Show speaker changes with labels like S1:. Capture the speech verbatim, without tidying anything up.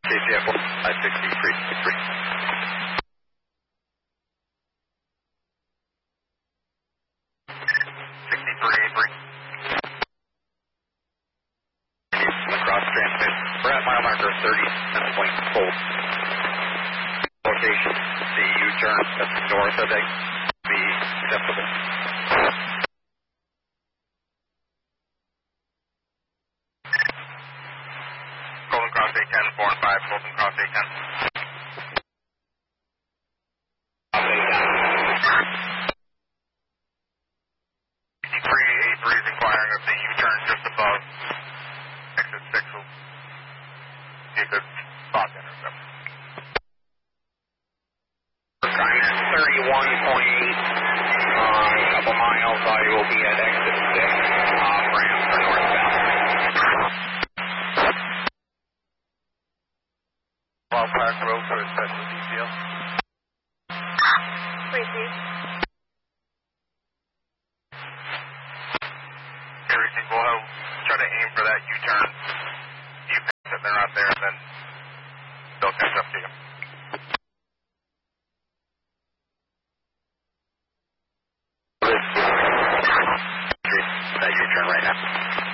S1: K C F five sixty-three. sixty-three, three. Across transmit. We're at mile marker thirty-seven point four. Location, the U-turn that's north of it, be acceptable. Golden Cross eight ten, four and five, Golden Cross eight ten. sixty-three eighty-three is inquiring of the U-turn just above exit six. Will be a good spot to intercept. Time at thirty-one point eight. Uh, a couple miles, I will be at exit six. Off ramp for northbound. Ball Park Road for a special detail.
S2: Repeat.
S1: Everything, we'll have, try to aim for that U-turn. You pass it, they're not there, and then they'll catch up to you. That U-turn right now.